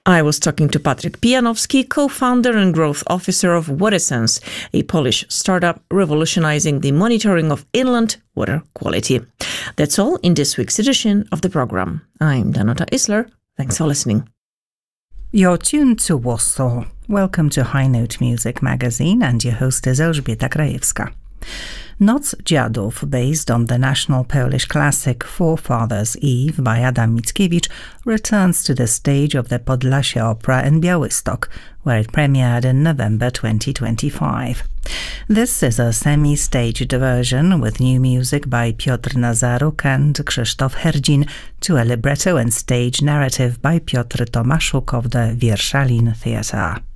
I was talking to Patryk Pijanowski, co-founder and growth officer of WaterSense, a Polish startup revolutionizing the monitoring of inland water quality. That's all in this week's edition of the program. I'm Danuta Isler. Thanks for listening. You're tuned to Warsaw. Welcome to High Note Music Magazine, and your host is Elżbieta Krajewska. Noc Dziadów, based on the national Polish classic Forefathers' Eve by Adam Mickiewicz, returns to the stage of the Podlasie Opera in Białystok, where it premiered in November 2025. This is a semi-staged version with new music by Piotr Nazaruk and Krzysztof Herdzin to a libretto and stage narrative by Piotr Tomaszuk of the Wierszalin Theatre.